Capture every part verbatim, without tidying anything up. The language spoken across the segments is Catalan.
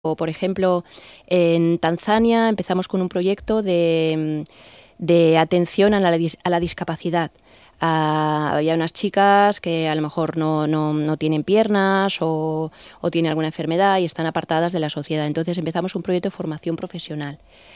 O, por ejemplo, en Tanzania empezamos con un proyecto de, de atención a la, a la discapacidad. Uh, había unas chicas que a lo mejor no, no, no tienen piernas o, o tienen alguna enfermedad y están apartadas de la sociedad. Entonces empezamos un proyecto de formación profesional.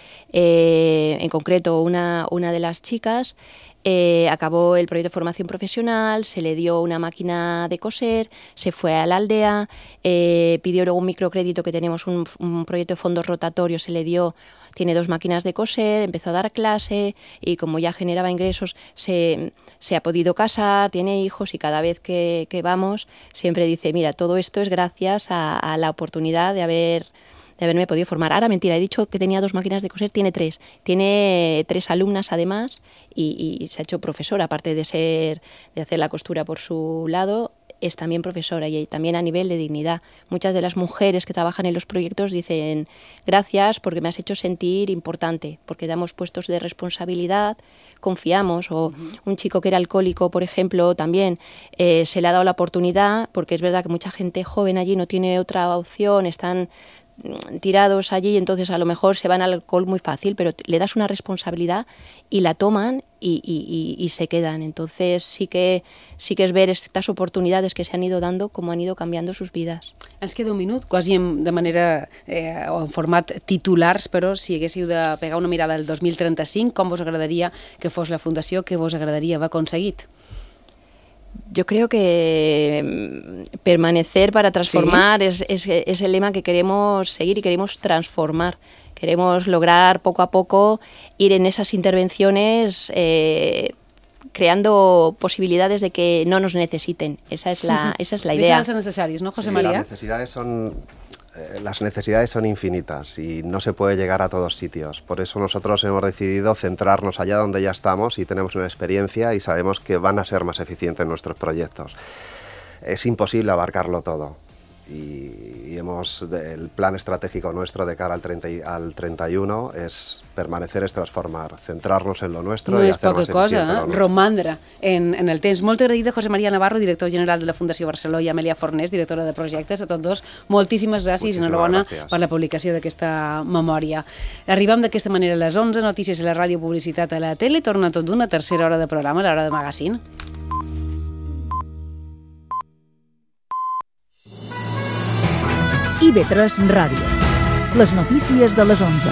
Eh, en concreto, una, una de las chicas eh, acabó el proyecto de formación profesional, se le dio una máquina de coser, se fue a la aldea, eh, pidió luego un microcrédito, que tenemos un, un proyecto de fondos rotatorios, se le dio, tiene dos máquinas de coser, empezó a dar clase y como ya generaba ingresos se, se ha podido casar, tiene hijos y cada vez que, que vamos siempre dice, mira, todo esto es gracias a, a la oportunidad de haber... de haberme podido formar. Ahora, mentira, he dicho que tenía dos máquinas de coser, tiene tres. Tiene tres alumnas además y, y se ha hecho profesora, aparte de ser de hacer la costura por su lado, es también profesora y también a nivel de dignidad. Muchas de las mujeres que trabajan en los proyectos dicen gracias porque me has hecho sentir importante, porque damos puestos de responsabilidad, confiamos. O un chico que era alcohólico, por ejemplo, también eh, se le ha dado la oportunidad, porque es verdad que mucha gente joven allí no tiene otra opción, están tirados allí, entonces a lo mejor se van al alcohol muy fácil, pero le das una responsabilidad y la toman y, y, y se quedan. Entonces sí que, sí que es ver estas oportunidades que se han ido dando, com han ido canviando sus vides. Ens queda un minut, quasi de manera eh, o en format titulars, però si haguéssiu de pegar una mirada al dos mil trenta-cinc, com vos agradaria que fos la fundació, què vos agradaria haver aconseguit? Yo creo que permanecer para transformar ¿Sí? es, es, es el lema que queremos seguir y queremos transformar. Queremos lograr poco a poco ir en esas intervenciones eh, creando posibilidades de que no nos necesiten. Esa es la, esa es la idea. Deixar de ser necessaris, ¿no, José sí, María? Las necesidades son... Las necesidades son infinitas y no se puede llegar a todos sitios. Por eso nosotros hemos decidido centrarnos allá donde ya estamos y tenemos una experiencia y sabemos que van a ser más eficientes nuestros proyectos. Es imposible abarcarlo todo y, y hemos el plan estratégico nuestro de cara al, treinta, al treinta y uno es permanecer, es transformar, centrarnos en lo nuestro no i és hacer poca más cosa, eficiente eh? Romandre en, en el temps. Molt agraïda, José María Navarro, director general de la Fundació Barceló, i Amèlia Fornés, directora de projectes. A tots dos, moltíssimes gràcies i enhorabona per la publicació d'aquesta memòria. Arribem d'aquesta manera a les onze, notícies a la ràdio, publicitat a la tele, torna tot d'una tercera hora de programa, l'hora de Magazine. I ve tres Ràdio. Les notícies de les onze.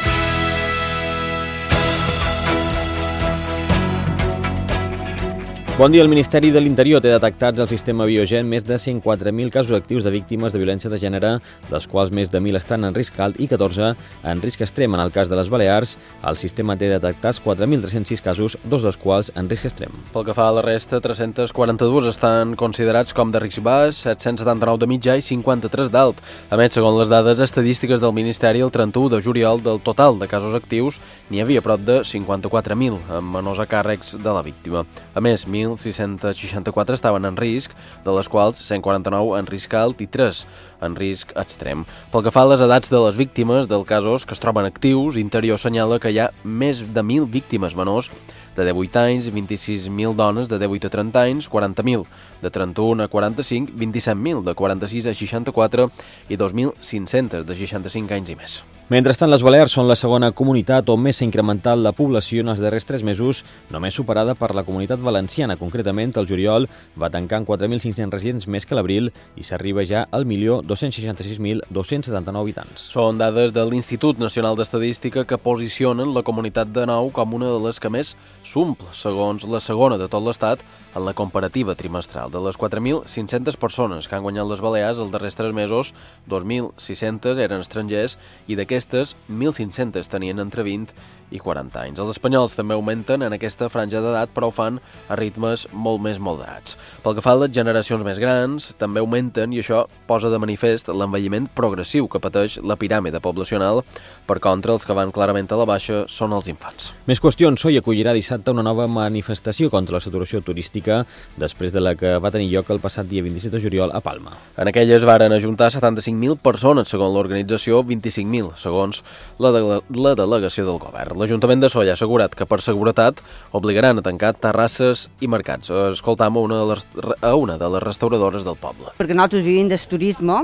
Bon dia. El Ministeri de l'Interior té detectats al sistema Biogen més de cent quatre mil casos actius de víctimes de violència de gènere, dels quals més de mil estan en risc alt i catorze en risc extrem. En el cas de les Balears, el sistema té detectats quatre mil tres-cents sis casos, dos dels quals en risc extrem. Pel que fa a la resta, tres-cents quaranta-dos estan considerats com de risc baix, set-cents setanta-nou de mitjà i cinquanta-tres d'alt. A més, segons les dades estadístiques del Ministeri, el trenta-u de juliol del total de casos actius n'hi havia prop de cinquanta-quatre mil, amb menors a càrrecs de la víctima. A més, mil sis-cents seixanta-quatre estaven en risc, de les quals cent quaranta-nou en risc alt i tres en risc extrem. Pel que fa a les edats de les víctimes dels casos que es troben actius, Interior assenyala que hi ha més de mil víctimes menors de divuit anys, vint-i-sis mil dones de divuit a trenta anys, quaranta mil de trenta-un a quaranta-cinc, vint-i-set mil de quaranta-sis a seixanta-quatre i dos mil cinc-cents de seixanta-cinc anys i més. Mentrestant, les Balears són la segona comunitat on més s'ha incrementat la població en els darrers tres mesos, només superada per la comunitat valenciana. Concretament, el juliol va tancar amb quatre mil cinc-cents residents més que l'abril i s'arriba ja al milió dos-cents seixanta-sis mil dos-cents setanta-nou habitants. Són dades de l'Institut Nacional d'Estadística que posicionen la comunitat de nou com una de les que més s'omple, segons la segona de tot l'Estat, en la comparativa trimestral. De les quatre mil cinc-cents persones que han guanyat les Balears els darrers tres mesos, dos mil sis-cents eren estrangers i d'aquestes, mil cinc-cents tenien entre vint i quaranta anys. Els espanyols també augmenten en aquesta franja d'edat, però ho fan a ritmes molt més moderats. Pel que fa a les generacions més grans, també augmenten i això posa de manifest l'envelliment progressiu que pateix la piràmide poblacional. Per contra, els que van clarament a la baixa són els infants. Més qüestions. Soi acollirà dissabte una nova manifestació contra la saturació turística després de la que va tenir lloc el passat dia vint-i-set de juliol a Palma. En aquelles varen ajuntar setanta-cinc mil persones, segons l'organització, vint-i-cinc mil, segons la, de la delegació del govern. L'Ajuntament de Sóller ha assegurat que per seguretat obligaran a tancar terrasses i mercats. Escoltam a una de les, a una de les restauradores del poble. Perquè nosaltres vivim del turisme,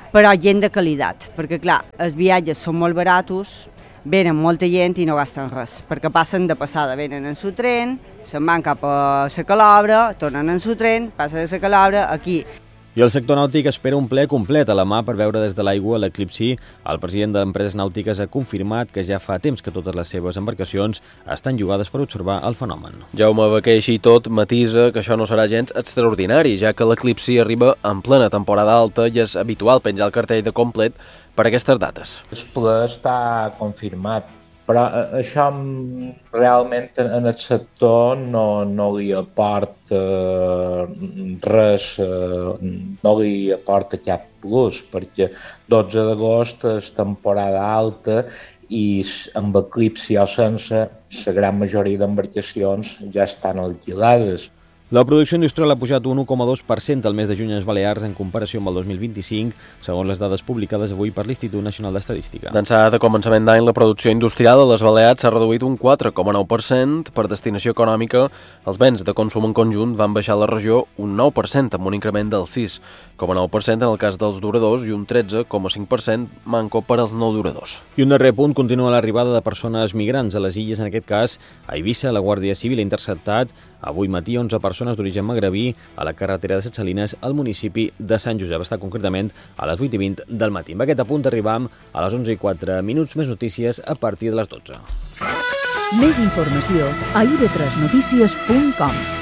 però gent de qualitat, perquè clar, els viatges són molt baratos, venen molta gent i no gasten res, perquè passen de passada, venen en su tren, se'n van cap a la Calobra, tornen en su tren, passen a la Calobra, aquí. I el sector nàutic espera un ple complet a la mà per veure des de l'aigua l'eclipsi. El president d'Empreses Nàutiques ha confirmat que ja fa temps que totes les seves embarcacions estan llogades per observar el fenomen. Jaume Baquer, així tot, matisa que això no serà gens extraordinari, ja que l'eclipsi arriba en plena temporada alta i és habitual penjar el cartell de complet per aquestes dates. El ple està confirmat, però això realment en el sector no, no li aporta res, no li aporta cap plus, perquè dotze d'agost és temporada alta i amb eclipsi o sense, la gran majoria d'embarcacions ja estan alquilades. La producció industrial ha pujat un u coma dos per cent al mes de juny a les Balears en comparació amb el dos mil vint-i-cinc, segons les dades publicades avui per l'Institut Nacional d'Estadística. D'ençà de començament d'any, la producció industrial a les Balears s'ha reduït un quatre coma nou per cent. Per destinació econòmica, els béns de consum en conjunt van baixar a la regió un nou per cent, amb un increment del sis coma nou per cent en el cas dels duradors i un tretze coma cinc per cent manco per als no duradors. I un darrer punt continua l'arribada de persones migrants a les illes, en aquest cas a Eivissa. La Guàrdia Civil ha interceptat avui matí onze persones d'origen magrebí a la carretera de Set Salines al municipi de Sant Josep. Està concretament a les vuit i vint del matí. Amb aquest apunt arribam a les onze i quatre minuts. Més notícies a partir de les dotze. Més informació a i ve tres notícies punt com.